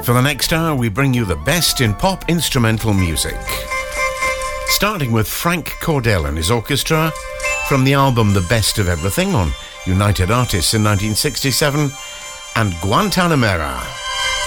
For the next hour, we bring you the best in pop instrumental music. Starting with Frank Cordell and his orchestra from the album The Best of Everything on United Artists in 1967 and Guantanamera.